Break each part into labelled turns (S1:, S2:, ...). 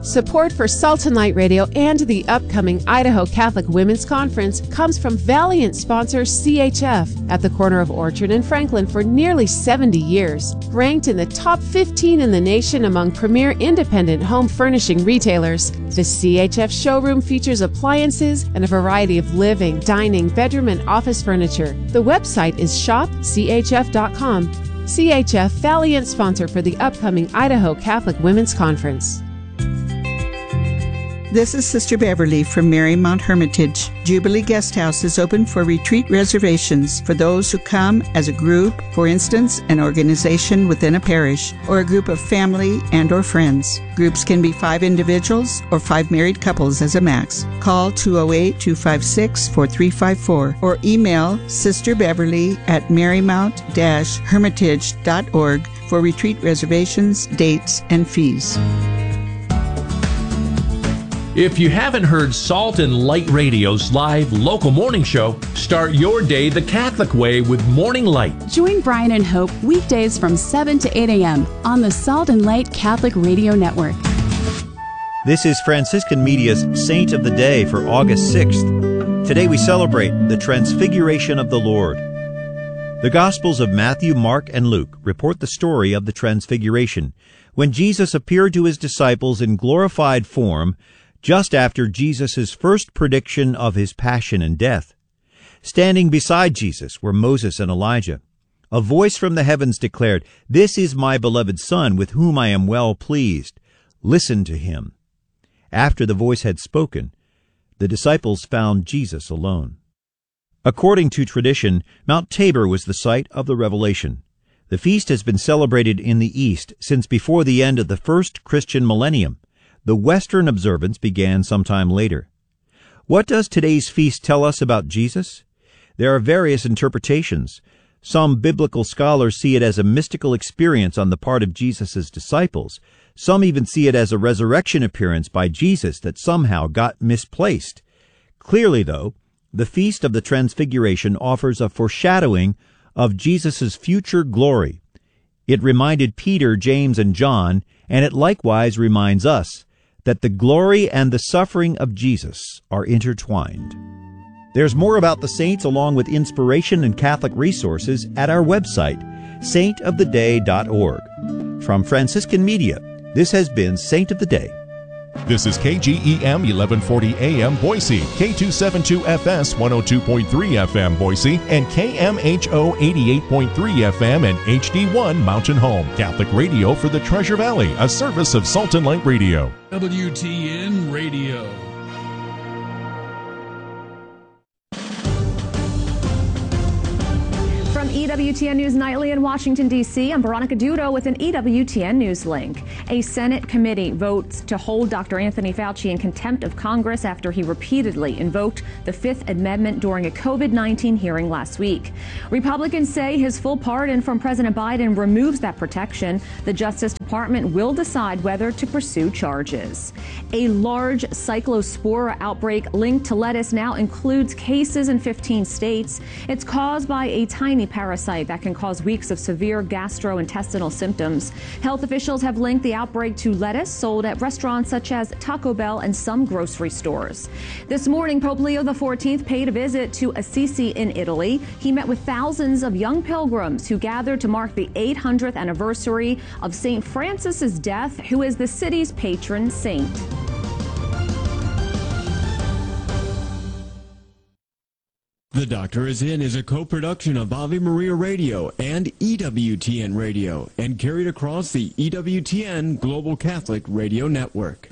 S1: Support for Salt and Light Radio and the upcoming Idaho Catholic Women's Conference comes from valiant sponsor CHF at the corner of Orchard and Franklin for nearly 70 years. Ranked in the top 15 in the nation among premier independent home furnishing retailers, the CHF showroom features appliances and a variety of living, dining, bedroom, and office furniture. The website is shopchf.com. CHF, valiant sponsor for the upcoming Idaho Catholic Women's Conference.
S2: This is Sister Beverly from Marymount Hermitage. Jubilee Guest House is open for retreat reservations for those who come as a group, for instance, an organization within a parish, or a group of family and or friends. Groups can be 5 individuals or 5 married couples as a max. Call 208-256-4354 or email Sister Beverly at marymount-hermitage.org for retreat reservations, dates, and fees.
S3: If you haven't heard Salt and Light Radio's live local morning show, start your day the Catholic way with Morning Light.
S4: Join Brian and Hope weekdays from 7 to 8 a.m. on the Salt and Light Catholic Radio Network.
S5: This is Franciscan Media's Saint of the Day for August 6th. Today we celebrate the Transfiguration of the Lord. The Gospels of Matthew, Mark, and Luke report the story of the Transfiguration, when Jesus appeared to his disciples in glorified form just after Jesus' first prediction of his passion and death. Standing beside Jesus were Moses and Elijah. A voice from the heavens declared, "This is my beloved Son, with whom I am well pleased. Listen to him." After the voice had spoken, the disciples found Jesus alone. According to tradition, Mount Tabor was the site of the revelation. The feast has been celebrated in the East since before the end of the first Christian millennium. The Western observance began sometime later. What does today's feast tell us about Jesus? There are various interpretations. Some biblical scholars see it as a mystical experience on the part of Jesus' disciples. Some even see it as a resurrection appearance by Jesus that somehow got misplaced. Clearly, though, the Feast of the Transfiguration offers a foreshadowing of Jesus' future glory. It reminded Peter, James, and John, and it likewise reminds us, that the glory and the suffering of Jesus are intertwined. There's more about the saints along with inspiration and Catholic resources at our website, saintoftheday.org. From Franciscan Media, this has been Saint of the Day.
S6: This is KGEM 1140 AM Boise, K272FS 102.3 FM Boise, and KMHO 88.3 FM and HD1 Mountain Home. Catholic radio for the Treasure Valley, a service of Salt and Light Radio.
S7: WTN Radio.
S8: From EWTN News Nightly in Washington, D.C., I'm Veronica Dudo with an EWTN News link. A Senate committee votes to hold Dr. Anthony Fauci in contempt of Congress after he repeatedly invoked the Fifth Amendment during a COVID-19 hearing last week. Republicans say his full pardon from President Biden removes that protection. The Justice Department will decide whether to pursue charges. A large cyclospora outbreak linked to lettuce now includes cases in 15 states. It's caused by a tiny parasite that can cause weeks of severe gastrointestinal symptoms. Health officials have linked the outbreak to lettuce sold at restaurants such as Taco Bell and some grocery stores. This morning, Pope Leo XIV paid a visit to Assisi in Italy. He met with thousands of young pilgrims who gathered to mark the 800th anniversary of St. Francis's death, who is the city's patron saint.
S7: The Doctor Is In is a co-production of Ave Maria Radio and EWTN Radio and carried across the EWTN Global Catholic Radio Network.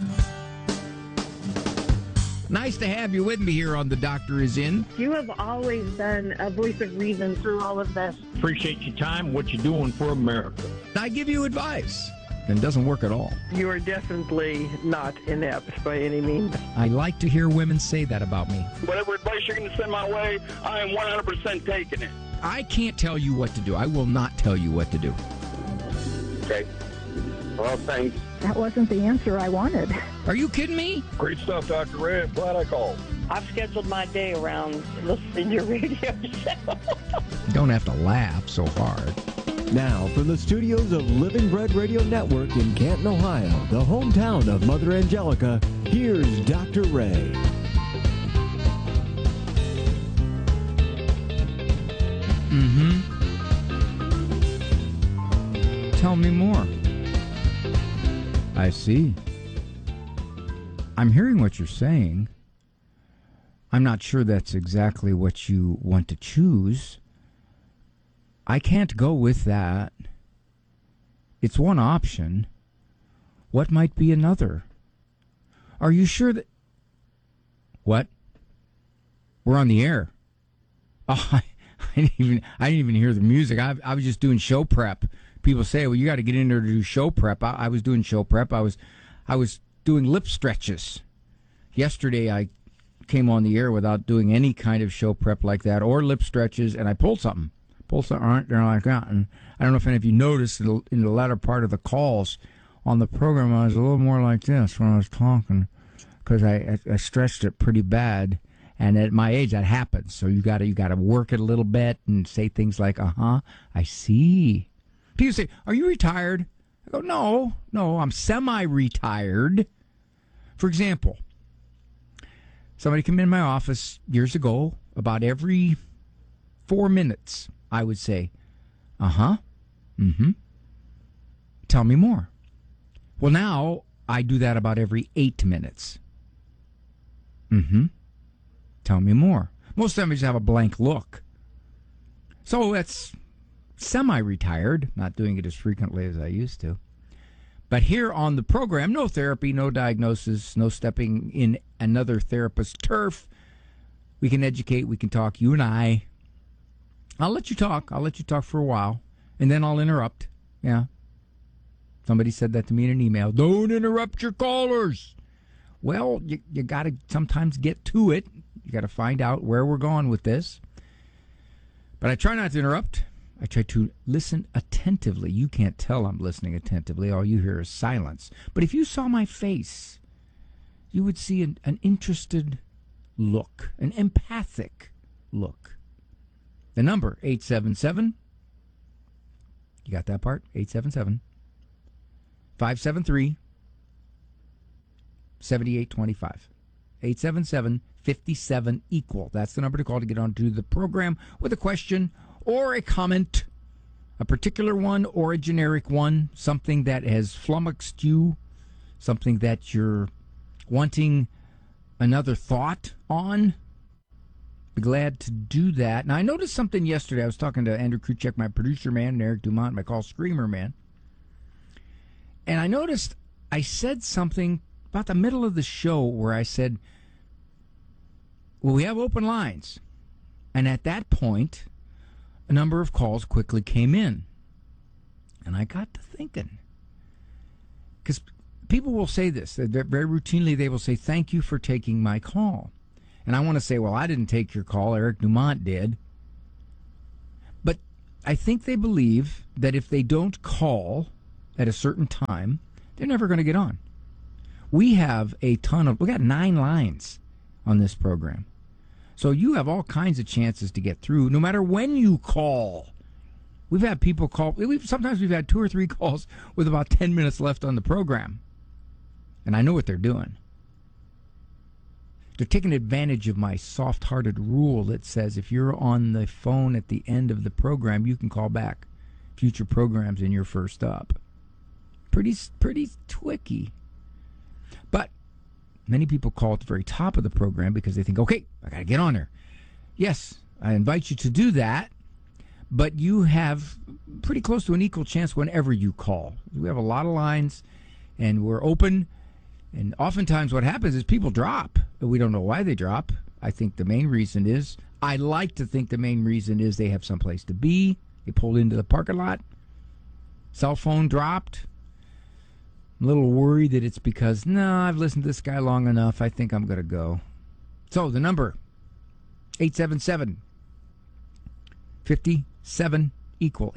S9: Nice to have you with me here on The Doctor Is In.
S10: You have always been a voice of reason through all of this.
S9: Appreciate your time, what you're doing for America. I give you advice, and it doesn't work at all.
S10: You are definitely not inept by any means.
S9: I like to hear women say that about me.
S11: Whatever advice you're going to send my way, I am 100% taking it.
S9: I can't tell you what to do. I will not tell you what to do.
S11: Okay. Well, thanks.
S10: That wasn't the answer I wanted.
S9: Are you kidding me?
S11: Great stuff, Dr. Red. Glad I called.
S10: I've scheduled my day around listening to your radio show.
S9: You don't have to laugh so hard.
S7: Now, from the studios of Living Bread Radio Network in Canton, Ohio, the hometown of Mother Angelica, here's Dr. Ray.
S12: Tell me more. I see. I'm hearing what you're saying. I'm not sure that's exactly what you want to choose. I can't go with that. It's one option. What might be another? Are you sure that... What? We're on the air. Oh, I didn't even hear the music. I was just doing show prep. People say, well, you got to get in there to do show prep. I was doing show prep. I was doing lip stretches. Yesterday, I came on the air without doing any kind of show prep like that or lip stretches, and I pulled something right there like that. And I don't know if any of you noticed in the latter part of the calls on the program, I was a little more like this when I was talking because I stretched it pretty bad. And at my age, that happens. So you got to work it a little bit and say things like, I see. People say, are you retired? I go, no, I'm semi-retired. For example, somebody came in my office years ago, about every 4 minutes, I would say, tell me more. Well, now I do that about every 8 minutes. Tell me more. Most of them just have a blank look. So that's semi-retired, not doing it as frequently as I used to. But here on the program, no therapy, no diagnosis, no stepping in another therapist's turf. We can educate, we can talk, you and I. I'll let you talk for a while, and then I'll interrupt. Yeah. Somebody said that to me in an email. Don't interrupt your callers. Well, you got to sometimes get to it. You got to find out where we're going with this. But I try not to interrupt. I try to listen attentively. You can't tell I'm listening attentively. All you hear is silence. But if you saw my face, you would see an interested look, an empathic look. The number, 877. You got that part? 877-573-7825. 877-57-EQUAL. That's the number to call to get onto the program with a question or a comment, a particular one or a generic one, something that has flummoxed you, something that you're wanting another thought on. Be glad to do that. Now, I noticed something yesterday. I was talking to Andrew Kruchek, my producer man, and Eric Dumont, my call screamer man. And I noticed I said something about the middle of the show where I said, well, we have open lines. And at that point, a number of calls quickly came in. And I got to thinking. Because people will say this. Very routinely, they will say, thank you for taking my call. And I want to say, well, I didn't take your call. Eric Dumont did. But I think they believe that if they don't call at a certain time, they're never going to get on. We got 9 lines on this program. So you have all kinds of chances to get through, no matter when you call. We've had people call. Sometimes we've had 2 or 3 calls with about 10 minutes left on the program. And I know what they're doing. They're taking advantage of my soft-hearted rule that says if you're on the phone at the end of the program, you can call back future programs and you're first up. Pretty twicky. But many people call at the very top of the program because they think, okay, I got to get on there. Yes, I invite you to do that, but you have pretty close to an equal chance whenever you call. We have a lot of lines, and we're open, and oftentimes what happens is people drop. We don't know why they drop. I think the main reason is, I like to think the main reason is they have someplace to be. They pulled into the parking lot. Cell phone dropped. I'm a little worried that it's because, I've listened to this guy long enough. I think I'm going to go. So the number, 877-57-EQUAL.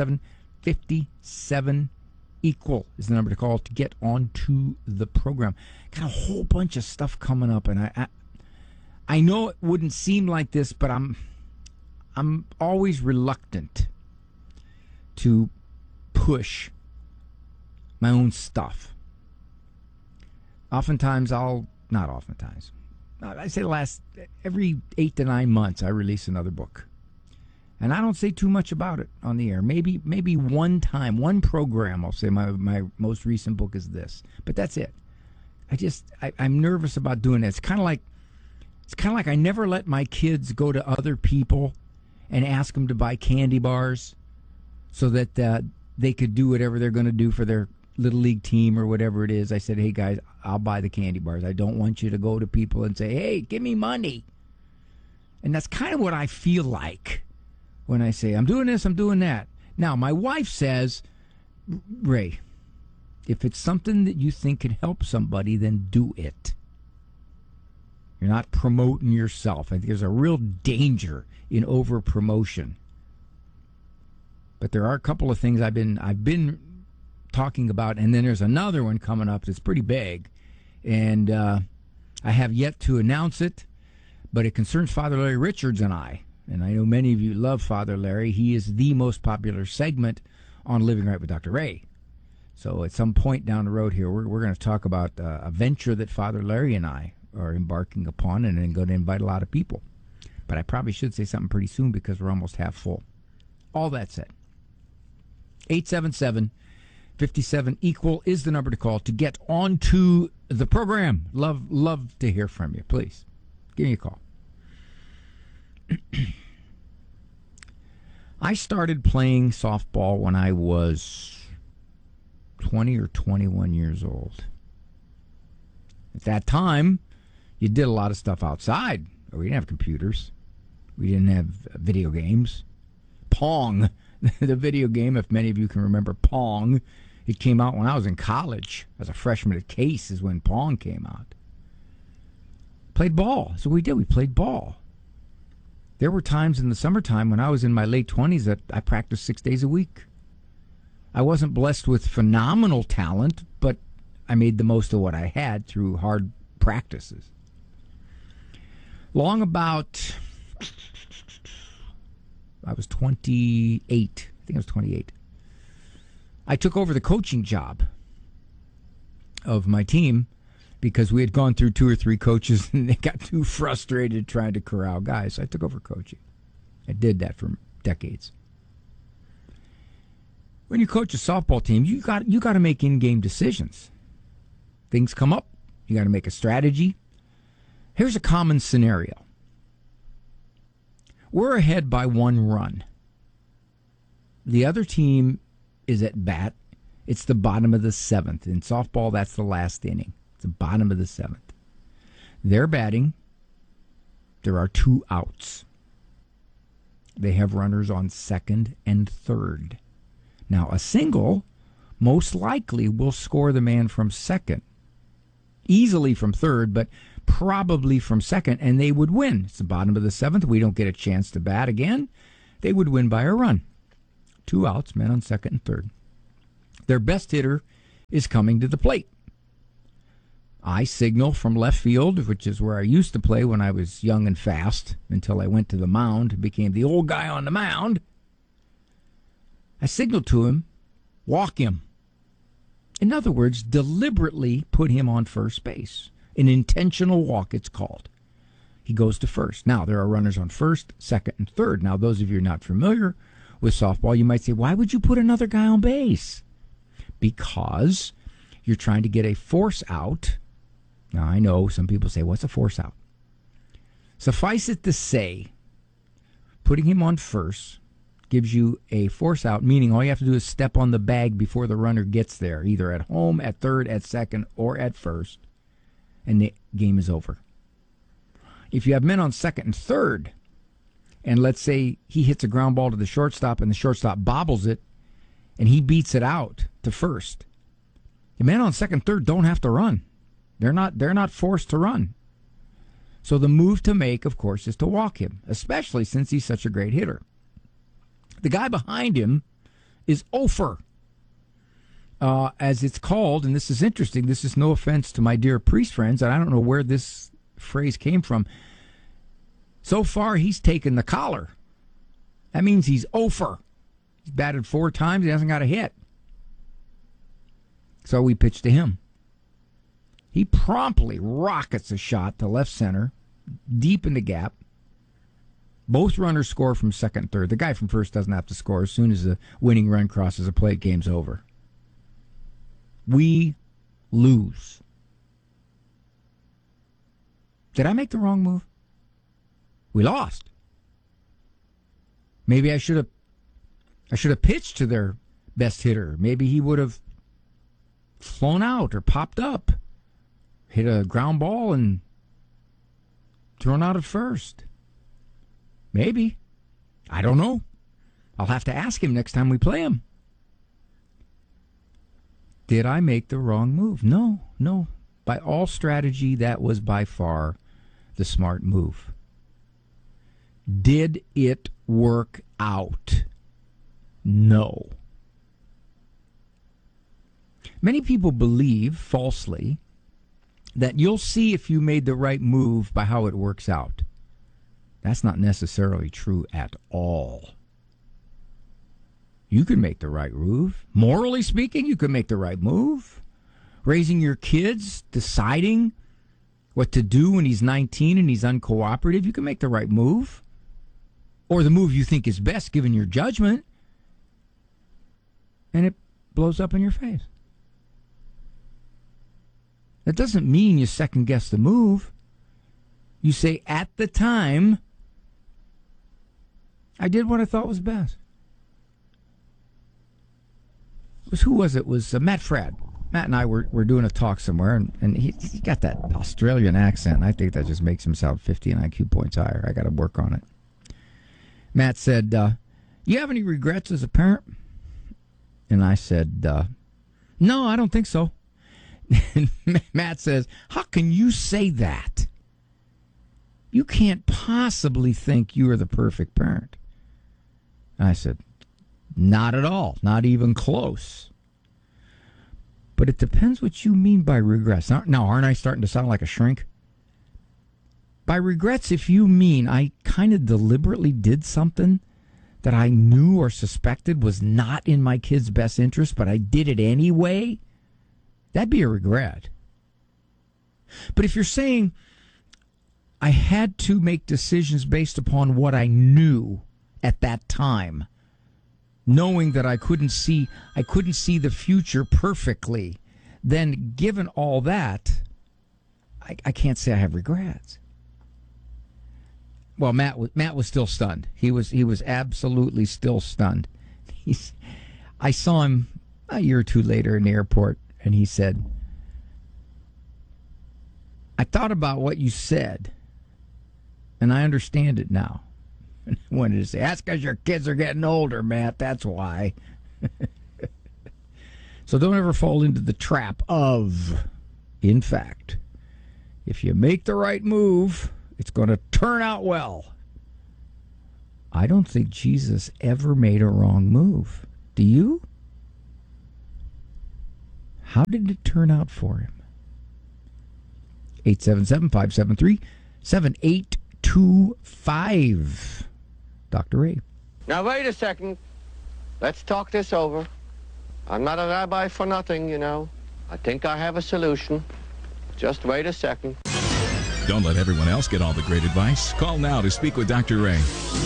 S12: 877-57-EQUAL is the number to call to get onto the program. Got a whole bunch of stuff coming up, and I know it wouldn't seem like this, but I'm always reluctant to push my own stuff. Oftentimes I say every 8 to 9 months I release another book. And I don't say too much about it on the air. Maybe one time, one program, I'll say my most recent book is this. But that's it. I'm nervous about doing it. It's kind of like I never let my kids go to other people and ask them to buy candy bars so that they could do whatever they're going to do for their little league team or whatever it is. I said, hey, guys, I'll buy the candy bars. I don't want you to go to people and say, hey, give me money. And that's kind of what I feel like when I say, I'm doing this, I'm doing that. Now, my wife says, Ray, if it's something that you think can help somebody, then do it. You're not promoting yourself. I think there's a real danger in over promotion. But there are a couple of things I've been talking about, and then there's another one coming up that's pretty big, and I have yet to announce it, but it concerns Father Larry Richards and I know many of you love Father Larry. He is the most popular segment on Living Right with Dr. Ray. So at some point down the road here, we're going to talk about a venture that Father Larry and I are embarking upon, and then going to invite a lot of people. But I probably should say something pretty soon because we're almost half full. All that said, 877-57-EQUAL is the number to call to get onto the program. Love to hear from you. Please, give me a call. I started playing softball when I was 20 or 21 years old. At that time, you did a lot of stuff outside. We didn't have computers. We didn't have video games. Pong, the video game, if many of you can remember Pong, it came out when I was in college. As a freshman at Case is when Pong came out. Played ball. So we did. We played ball. There were times in the summertime when I was in my late 20s that I practiced 6 days a week. I wasn't blessed with phenomenal talent, but I made the most of what I had through hard practices. I was 28. I think I was 28. I took over the coaching job of my team because we had gone through 2 or 3 coaches and they got too frustrated trying to corral guys. So I took over coaching. I did that for decades. When you coach a softball team, you got to make in-game decisions. Things come up. You got to make a strategy. Here's a common scenario. We're ahead by 1 run. The other team is at bat. It's the bottom of the 7th. In softball, that's the last inning. It's the bottom of the 7th. They're batting. There are 2 outs. They have runners on 2nd and 3rd. Now, a single most likely will score the man from 2nd. Easily from 3rd, but probably from 2nd, and they would win. It's the bottom of the 7th. We don't get a chance to bat again. They would win by a run. 2 outs, men on 2nd and 3rd. Their best hitter is coming to the plate. I signal from left field, which is where I used to play when I was young and fast, until I went to the mound, became the old guy on the mound. I signal to him, walk him. In other words, deliberately put him on first base. An intentional walk, it's called. He goes to first. Now, there are runners on 1st, 2nd, and 3rd. Now, those of you who are not familiar with softball, you might say, why would you put another guy on base? Because you're trying to get a force out. Now, I know some people say, what's a force out? Suffice it to say, putting him on first gives you a force out, meaning all you have to do is step on the bag before the runner gets there, either at home, at 3rd, at 2nd, or at 1st, and the game is over. If you have men on 2nd and 3rd, and let's say he hits a ground ball to the shortstop and the shortstop bobbles it, and he beats it out to 1st, the men on 2nd and 3rd don't have to run. They're not forced to run. So the move to make, of course, is to walk him, especially since he's such a great hitter. The guy behind him is Ofer, as it's called, and this is interesting. This is no offense to my dear priest friends, and I don't know where this phrase came from. So far, he's taken the collar. That means he's Ofer. He's batted 4 times. He hasn't got a hit. So we pitched to him. He promptly rockets a shot to left center, deep in the gap. Both runners score from second and third. The guy from first doesn't have to score. As soon as the winning run crosses the plate, game's over. We lose. Did I make the wrong move? We lost. Maybe I should have pitched to their best hitter. Maybe he would have flown out or popped up, hit a ground ball and thrown out at first. Maybe. I don't know. I'll have to ask him next time we play him. Did I make the wrong move? No. By all strategy, that was by far the smart move. Did it work out? No. Many people believe, falsely, that you'll see if you made the right move by how it works out. That's not necessarily true at all. You can make the right move. Morally speaking, you can make the right move. Raising your kids, deciding what to do when he's 19 and he's uncooperative, you can make the right move. Or the move you think is best given your judgment. And it blows up in your face. That doesn't mean you second guess the move. You say, at the time, I did what I thought was best. Who was it? It was Matt Fradd. Matt and I were doing a talk somewhere, and he got that Australian accent, and I think that just makes him sound 15 IQ points higher. I got to work on it. Matt said, you have any regrets as a parent? And I said, no, I don't think so. And Matt says, how can you say that? You can't possibly think you are the perfect parent. I said, not at all, not even close. But it depends what you mean by regrets. Now, aren't I starting to sound like a shrink? By regrets, if you mean I kind of deliberately did something that I knew or suspected was not in my kid's best interest, but I did it anyway, that'd be a regret. But if you're saying I had to make decisions based upon what I knew at that time, knowing that I couldn't see the future perfectly, then given all that, I can't say I have regrets. Well, Matt was still stunned. He was absolutely still stunned. I saw him a year or two later in the airport, and he said, I thought about what you said, and I understand it now. And I wanted to say, that's because your kids are getting older, Matt. That's why. So don't ever fall into the trap of, in fact, if you make the right move, it's going to turn out well. I don't think Jesus ever made a wrong move. Do you? How did it turn out for him? 877-573-7825. Dr. Ray.
S13: Now, wait a second. Let's talk this over. I'm not a rabbi for nothing, you know. I think I have a solution. Just wait a second.
S14: Don't let everyone else get all the great advice. Call now to speak with Dr. Ray.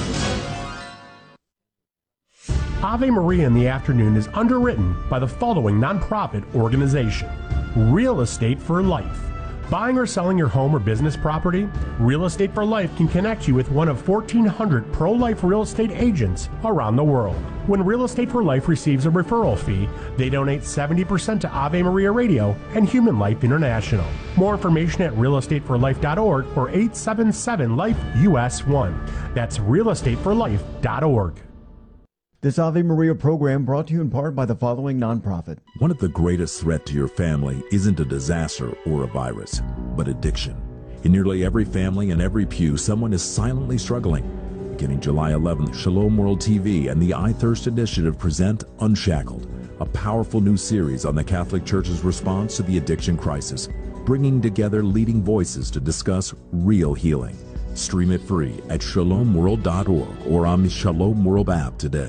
S15: Ave Maria in the Afternoon is underwritten by the following nonprofit organization: Real Estate for Life. Buying or selling your home or business property? Real Estate for Life can connect you with one of 1,400 pro-life real estate agents around the world. When Real Estate for Life receives a referral fee, they donate 70% to Ave Maria Radio and Human Life International. More information at realestateforlife.org or 877-LIFE-US1. That's realestateforlife.org.
S16: This Ave Maria program brought to you in part by the following nonprofit.
S17: One of the greatest threats to your family isn't a disaster or a virus, but addiction. In nearly every family and every pew, someone is silently struggling. Beginning July 11th, Shalom World TV and the I Thirst Initiative present Unshackled, a powerful new series on the Catholic Church's response to the addiction crisis, bringing together leading voices to discuss real healing. Stream it free at shalomworld.org or on the Shalom World app today.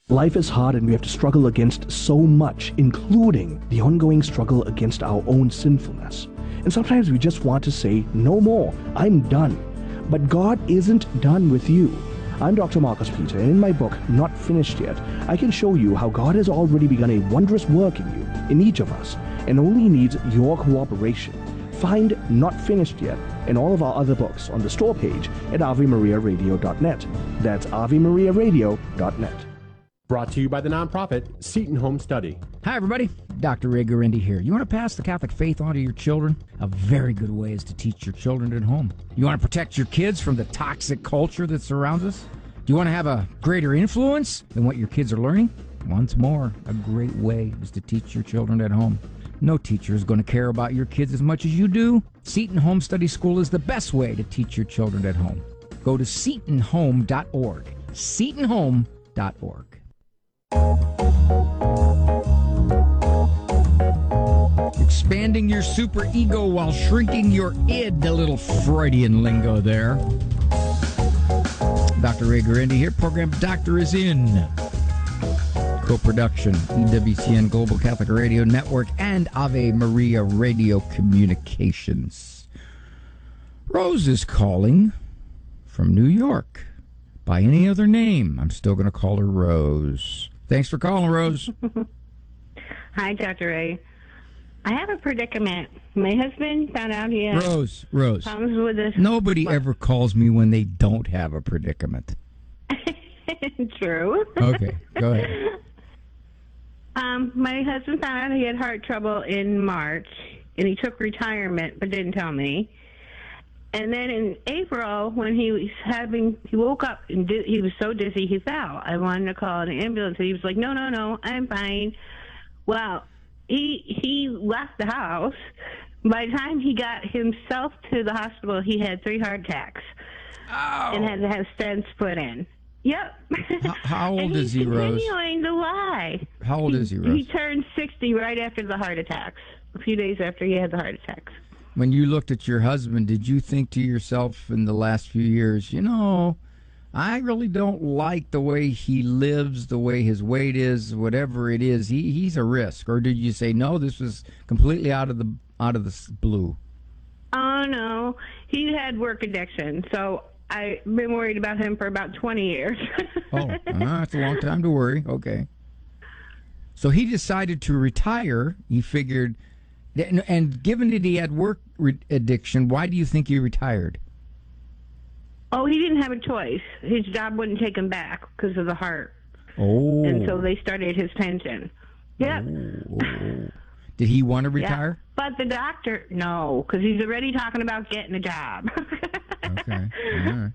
S18: Life is hard and we have to struggle against so much, including the ongoing struggle against our own sinfulness. And sometimes we just want to say, no more, I'm done. But God isn't done with you. I'm Dr. Marcus Peter, and in my book, Not Finished Yet, I can show you how God has already begun a wondrous work in you, in each of us, and only needs your cooperation. Find Not Finished Yet and all of our other books on the store page at AveMariaRadio.net. That's AveMariaRadio.net.
S15: Brought to you by the nonprofit Seton Home Study.
S12: Hi, everybody. Dr. Ray Guarendi here. You want to pass the Catholic faith on to your children? A very good way is to teach your children at home. You want to protect your kids from the toxic culture that surrounds us? Do you want to have a greater influence than what your kids are learning? Once more, a great way is to teach your children at home. No teacher is going to care about your kids as much as you do. Seton Home Study School is the best way to teach your children at home. Go to setonhome.org. setonhome.org. Expanding your super ego while shrinking your id, a little Freudian lingo there. Dr. Ray Guarendi here. Program Doctor is in. Co-production, EWTN Global Catholic Radio Network and Ave Maria Radio Communications. Rose is calling from New York. By any other name, I'm still going to call her Rose. Thanks for calling, Rose.
S19: Hi, Dr. Ray. I have a predicament. My husband found out he has
S12: Rose.
S19: problems with this.
S12: Nobody ever calls me when they don't have a predicament.
S19: True.
S12: Okay, go ahead.
S19: My husband found out he had heart trouble in March, and he took retirement, but didn't tell me. And then in April, when he woke up and he was so dizzy he fell. I wanted to call an ambulance, and he was like, "No, I'm fine." Well, he left the house. By the time he got himself to the hospital, he had 3 heart attacks and had to have stents put in. Yep.
S12: How old is he, Rose?
S19: He's continuing to lie.
S12: How old is he, Rose?
S19: He turned 60 right after the heart attacks, a few days after he had the heart attacks.
S12: When you looked at your husband, did you think to yourself in the last few years, I really don't like the way he lives, the way his weight is, whatever it is. He's a risk. Or did you say, no, this was completely out of the blue?
S19: Oh, no. He had work addiction, so I've been worried about him for about 20 years.
S12: That's a long time to worry. Okay. So he decided to retire. He figured, and given that he had work addiction, why do you think he retired?
S19: Oh, he didn't have a choice. His job wouldn't take him back because of the heart.
S12: Oh.
S19: And so they started his pension. Yep.
S12: Oh. Did he want to retire?
S19: Yeah. But the doctor, no, because he's already talking about getting a job.
S12: Okay. All right.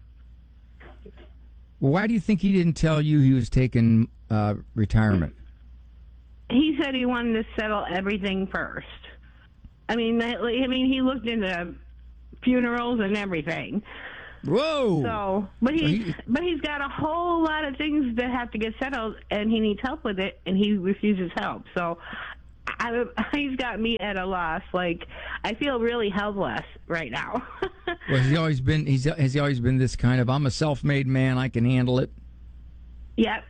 S12: Well, why do you think he didn't tell you he was taking retirement?
S19: He said he wanted to settle everything first. I mean, he looked into funerals and everything.
S12: Whoa!
S19: So, but he's got a whole lot of things that have to get settled, and he needs help with it, and he refuses help. So, he's got me at a loss. Like, I feel really helpless right now.
S12: Well, has he always been this kind of, I'm a self-made man, I can handle it?
S19: Yep.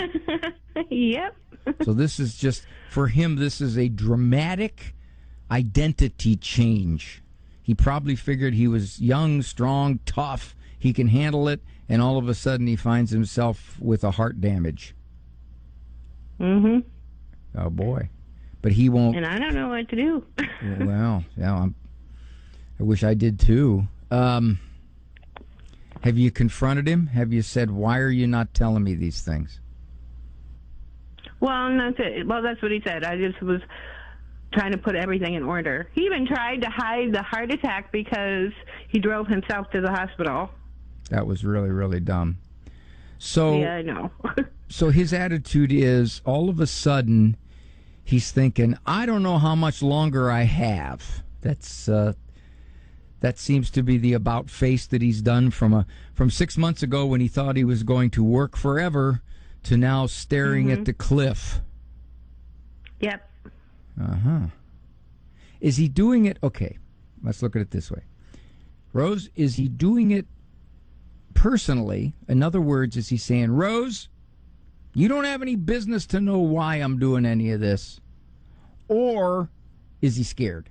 S19: Yep.
S12: So this is just, for him, this is a dramatic identity change. He probably figured he was young, strong, tough, he can handle it, and all of a sudden he finds himself with a heart damage.
S19: Mm-hmm.
S12: Oh, boy. But he won't.
S19: And I don't know what to do.
S12: Well, yeah, I wish I did too. Have you confronted him? Have you said, why are you not telling me these things?
S19: Well, that's what he said. I just was trying to put everything in order. He even tried to hide the heart attack because he drove himself to the hospital.
S12: That was really, really dumb. So,
S19: yeah, I know.
S12: So his attitude is, all of a sudden, he's thinking, I don't know how much longer I have. That seems to be the about face that he's done from 6 months ago when he thought he was going to work forever to now staring at the cliff.
S19: Yep.
S12: Uh-huh. Is he doing it? Okay, let's look at it this way. Rose, is he doing it personally? In other words, is he saying, Rose, You don't have any business to know why I'm doing any of this. Or is he scared?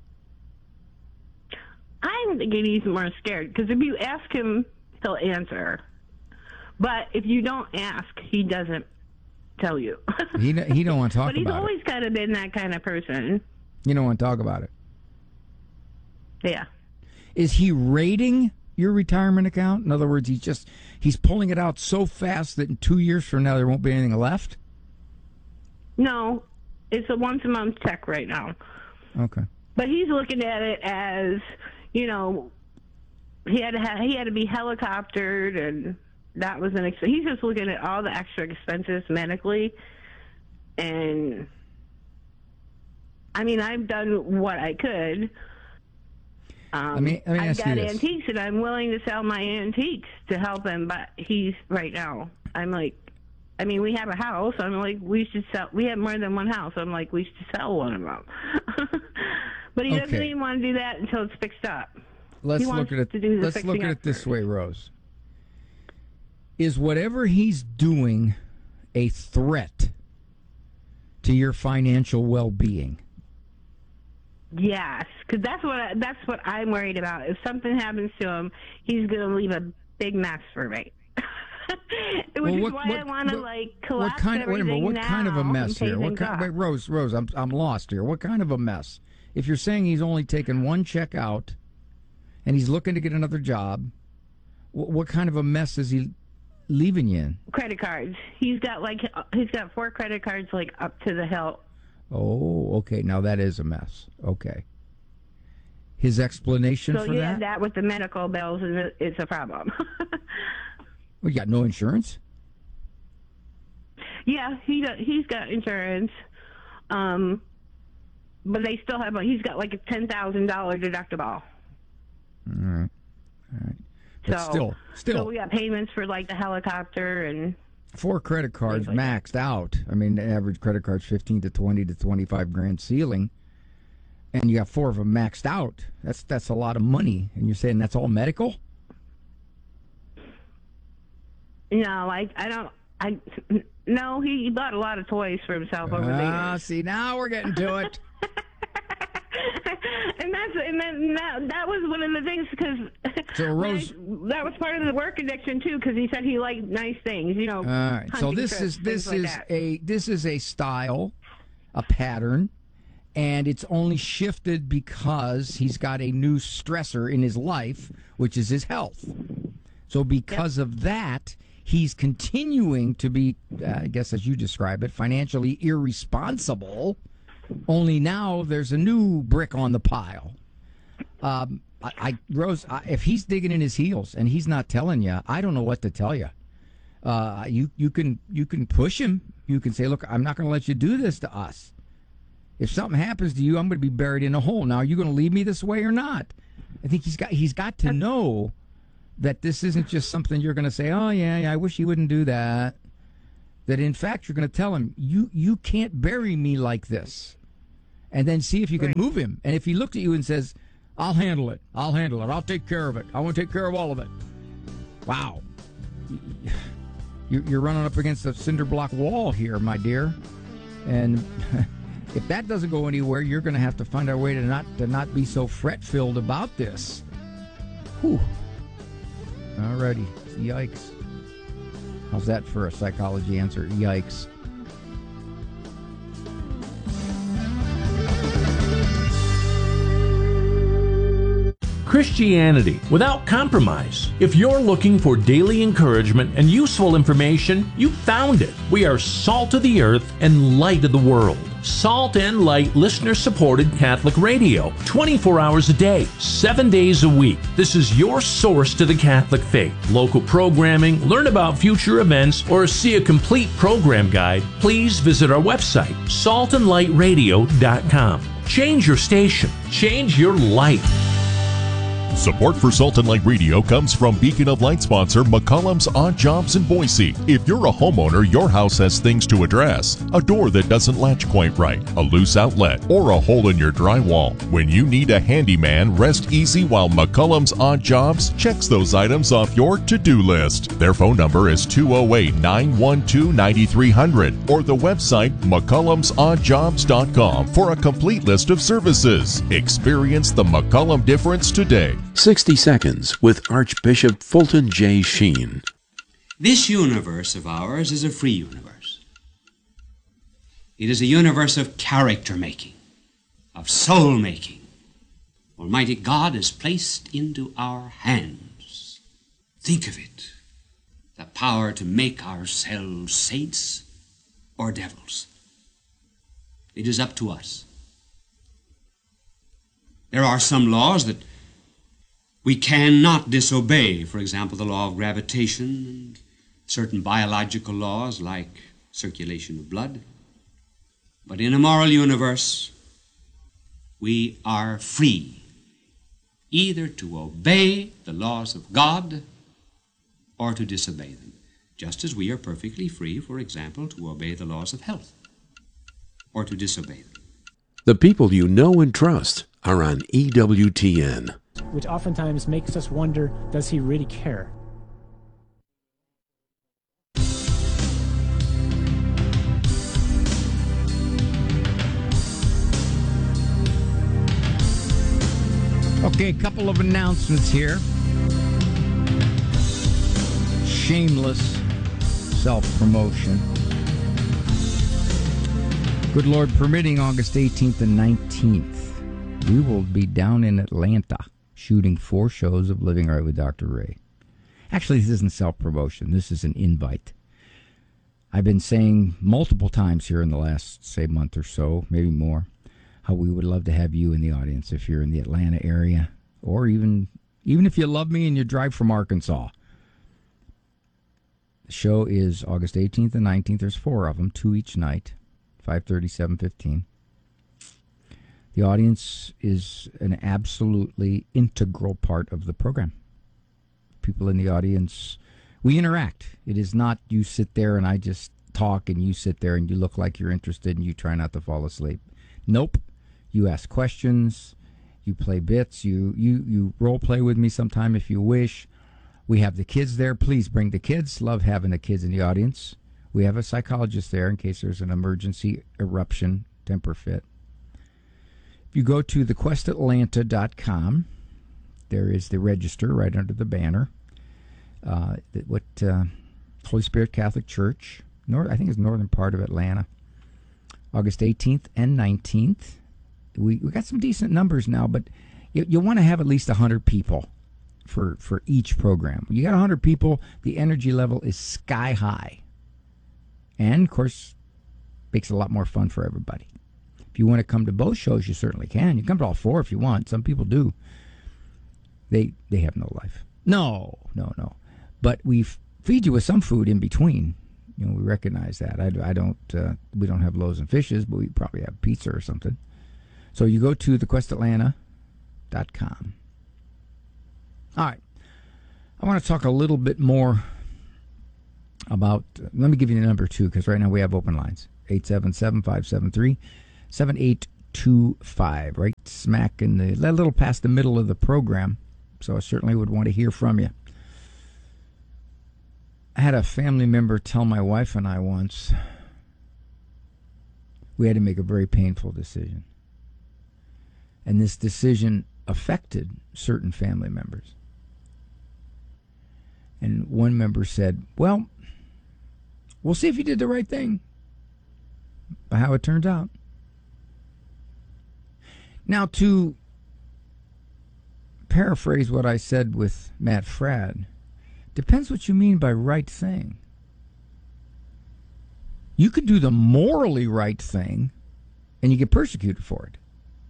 S19: I'm thinking he's more scared, because if you ask him, he'll answer. But if you don't ask, he doesn't tell you.
S12: He don't want to talk about it.
S19: But he's always kind of been that kind of person.
S12: You don't want to talk about it.
S19: Yeah.
S12: Is he raiding your retirement account? In other words, he's pulling it out so fast that in 2 years from now there won't be anything left?
S19: No, it's a once-a-month check right now.
S12: Okay.
S19: But he's looking at it as, he had to be helicoptered, and that was he's just looking at all the extra expenses medically. And, I've done what I could.
S12: Let me
S19: I've
S12: ask you
S19: got
S12: this.
S19: antiques, and I'm willing to sell my antiques to help him, but he's right now. I'm like, we have a house. I'm like, we should sell. We have more than one house. I'm like, we should sell one of them. But he doesn't even want to do that until it's fixed up.
S12: Let's look at it this way, Rose. Is whatever he's doing a threat to your financial well-being?
S19: Yes, because that's what I'm worried about. If something happens to him, he's going to leave a big mess for me. Which is why I want to collapse everything
S12: what kind of a mess here? Wait, Rose, I'm lost here. What kind of a mess? If you're saying he's only taken one check out and he's looking to get another job, what kind of a mess is he leaving you in?
S19: Credit cards. He's got 4 credit cards up to the hilt.
S12: Oh, okay. Now that is a mess. Okay. His explanation for that? So
S19: you have that with the medical bills, and it's a problem.
S12: Well, you got no insurance?
S19: Yeah, he's got insurance. But they still have he's got a $10,000 deductible.
S12: All right. But still.
S19: So we got payments for the helicopter and
S12: 4 credit cards maxed out. The average credit card's 15 to 20 to 25 grand ceiling, and you got 4 of them maxed out. That's a lot of money, and you're saying that's all medical?
S19: No, I don't. No, he bought a lot of toys for himself over the years.
S12: See, now we're getting to it.
S19: That was one of the things, because that was part of the work addiction too, because he said he liked nice things, All
S12: right. So this is a style, a pattern, and it's only shifted because he's got a new stressor in his life, which is his health. So because of that, he's continuing to be, I guess as you describe it, financially irresponsible. Only now there's a new brick on the pile. Rose, if he's digging in his heels and he's not telling you, I don't know what to tell you. You can push him. You can say, look, I'm not going to let you do this to us. If something happens to you, I'm going to be buried in a hole. Now, are you going to leave me this way or not? I think he's got to know that this isn't just something you're going to say, oh, yeah, I wish you wouldn't do that. That, in fact, you're going to tell him, you can't bury me like this. And then see if you can move him. And if he looks at you and says, I'll handle it. I'll take care of it. I want to take care of all of it. Wow. You're running up against a cinder block wall here, my dear. And if that doesn't go anywhere, you're going to have to find a way to not be so fret-filled about this. Whew. All righty. Yikes. How's that for a psychology answer? Yikes.
S3: Christianity without compromise. If you're looking for daily encouragement and useful information, you found it. We are salt of the earth and light of the world. Salt and Light listener-supported Catholic radio, 24 hours a day, 7 days a week. This is your source to the Catholic faith. Local programming, learn about future events, or see a complete program guide, please visit our website, saltandlightradio.com. Change your station. Change your life.
S6: Support for Salt and Light Radio comes from Beacon of Light sponsor McCollum's Odd Jobs in Boise. If you're a homeowner, your house has things to address. A door that doesn't latch quite right, a loose outlet, or a hole in your drywall. When you need a handyman, rest easy while McCollum's Odd Jobs checks those items off your to-do list. Their phone number is 208-912-9300 or the website McCollum'sOddJobs.com for a complete list of services. Experience the McCollum difference today.
S20: 60 Seconds with Archbishop Fulton J. Sheen.
S21: This universe of ours is a free universe. It is a universe of character making, of soul making. Almighty God has placed into our hands, think of it, the power to make ourselves saints or devils. It is up to us. There are some laws that we cannot disobey, for example, the law of gravitation and certain biological laws like circulation of blood. But in a moral universe, we are free either to obey the laws of God or to disobey them, just as we are perfectly free, for example, to obey the laws of health or to disobey them.
S20: The people you know and trust are on EWTN.
S22: Which oftentimes makes us wonder, does he really care?
S12: Okay, a couple of announcements here. Shameless self-promotion. Good Lord permitting, August 18th and 19th, we will be down in Atlanta shooting 4 shows of Living Right with Dr. Ray. Actually, this isn't self-promotion. This is an invite. I've been saying multiple times here in the last, say, month or so, maybe more, how we would love to have you in the audience if you're in the Atlanta area, or even if you love me and you drive from Arkansas. The show is August 18th and 19th. There's 4 of them, 2 each night, 5:30, 7:15. The audience is an absolutely integral part of the program. People in the audience, we interact. It is not you sit there and I just talk and you sit there and you look like you're interested and you try not to fall asleep. Nope. You ask questions, you play bits, you role play with me sometime if you wish. We have the kids there. Please bring the kids. Love having the kids in the audience. We have a psychologist there in case there's an emergency eruption, temper fit. If you go to thequestatlanta.com, there is the register right under the banner. Holy Spirit Catholic Church, I think it's northern part of Atlanta. August 18th and 19th. We got some decent numbers now, but you want to have at least 100 people for each program. You got 100 people, the energy level is sky high. And, of course, makes it a lot more fun for everybody. If you want to come to both shows, you certainly can. You can come to all 4 if you want. Some people do. They have no life. No. But we feed you with some food in between. We recognize that. We don't have loaves and fishes, but we probably have pizza or something. So you go to thequestatlanta.com. All right. I want to talk a little bit more about, let me give you the number too, because right now we have open lines. 877-573-7825, right smack in a little past the middle of the program. So I certainly would want to hear from you. I had a family member tell my wife and I once we had to make a very painful decision. And this decision affected certain family members. And one member said, well, we'll see if you did the right thing. By how it turns out. Now, to paraphrase what I said with Matt Fradd, depends what you mean by right thing. You could do the morally right thing and you get persecuted for it.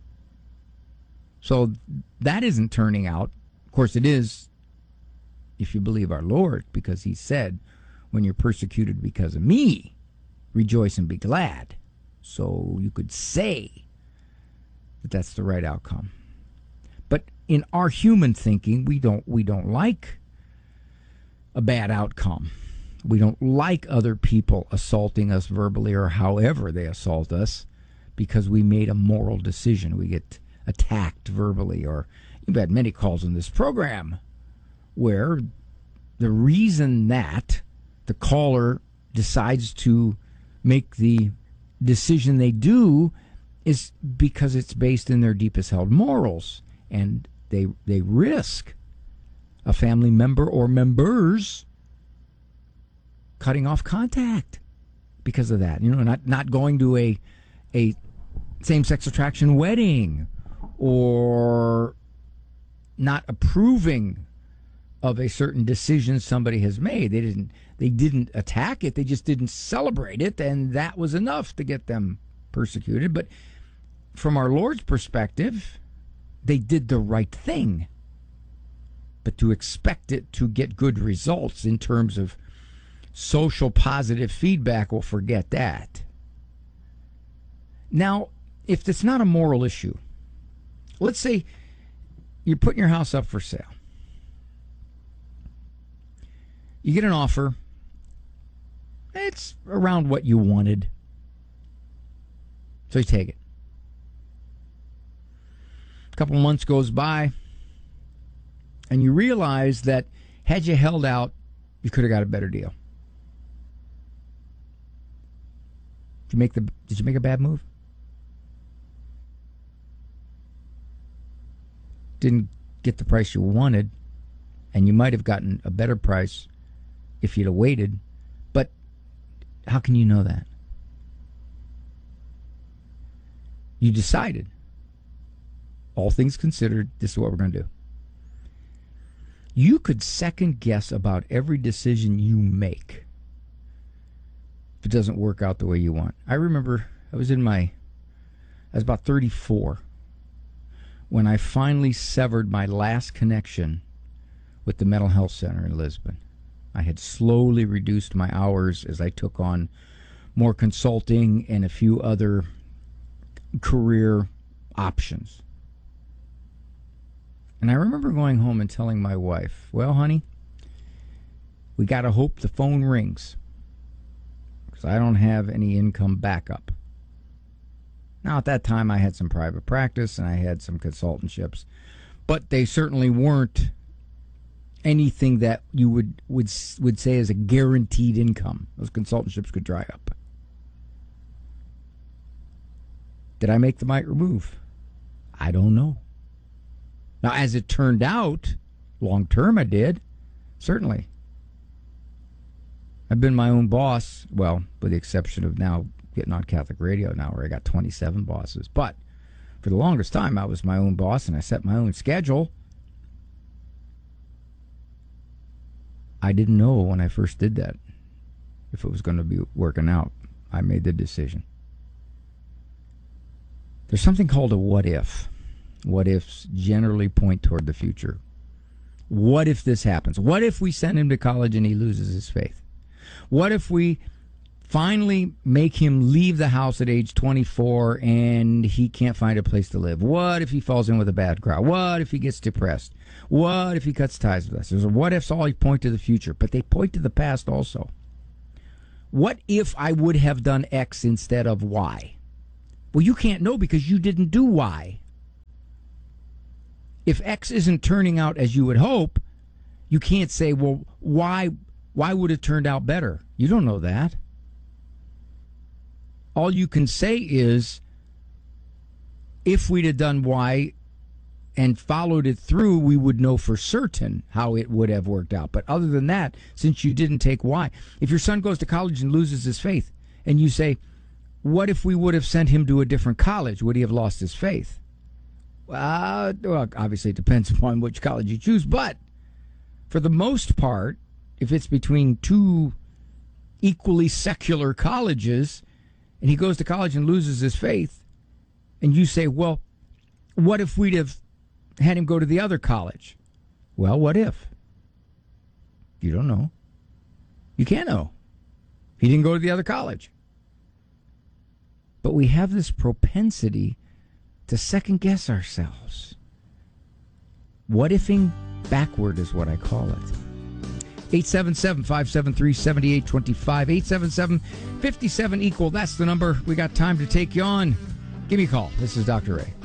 S12: So that isn't turning out. Of course, it is if you believe our Lord, because he said, when you're persecuted because of me, rejoice and be glad. So you could say that that's the right outcome. But in our human thinking, we don't like a bad outcome. We don't like other people assaulting us verbally or however they assault us because we made a moral decision. We get attacked verbally, or you've had many calls in this program where the reason that the caller decides to make the decision they do is because it's based in their deepest held morals, and they risk a family member or members cutting off contact because of that. Not going to a same-sex attraction wedding, or not approving of a certain decision somebody has made. They didn't attack it, they just didn't celebrate it, and that was enough to get them persecuted. But from our Lord's perspective, they did the right thing. But to expect it to get good results in terms of social positive feedback, we'll forget that. Now, if it's not a moral issue, let's say you're putting your house up for sale. You get an offer. It's around what you wanted. So you take it. A couple months goes by, and you realize that had you held out, you could have got a better deal. Did you make a bad move? Didn't get the price you wanted, and you might have gotten a better price if you'd have waited, but how can you know that? You decided, all things considered, this is what we're going to do. You could second guess about every decision you make if it doesn't work out the way you want. I remember I was about 34 when I finally severed my last connection with the mental health center in Lisbon. I had slowly reduced my hours as I took on more consulting and a few other career options. And I remember going home and telling my wife, well, honey, we got to hope the phone rings because I don't have any income backup. Now, at that time, I had some private practice and I had some consultantships, but they certainly weren't anything that you would say is a guaranteed income. Those consultantships could dry up. Did I make the right move? I don't know. Now, as it turned out, long term I did, certainly. I've been my own boss, well, with the exception of now getting on Catholic radio now where I got 27 bosses. But for the longest time, I was my own boss and I set my own schedule. I didn't know when I first did that if it was going to be working out. I made the decision. There's something called a what if. What ifs generally point toward the future. What if this happens? What if we send him to college and he loses his faith? What if we finally make him leave the house at age 24 and he can't find a place to live? What if he falls in with a bad crowd? What if he gets depressed? What if he cuts ties with us? There's a what ifs all point to the future, but they point to the past also. What if I would have done X instead of Y? Well, you can't know because you didn't do Y. If X isn't turning out as you would hope, you can't say, well, why would it turned out better? You don't know that. All you can say is, if we'd have done Y and followed it through, we would know for certain how it would have worked out. But other than that, since you didn't take Y, if your son goes to college and loses his faith, and you say, what if we would have sent him to a different college? Would he have lost his faith? Well, obviously it depends upon which college you choose, but for the most part, if it's between two equally secular colleges, and he goes to college and loses his faith, and you say, well, what if we'd have had him go to the other college? Well, what if? You don't know. You can't know. He didn't go to the other college. But we have this propensity to second guess ourselves. What ifing backward is what I call it. 877-573-7825. 877-57-EQUAL. That's the number. We got time to take you on. Give me a call. This is Dr. Ray.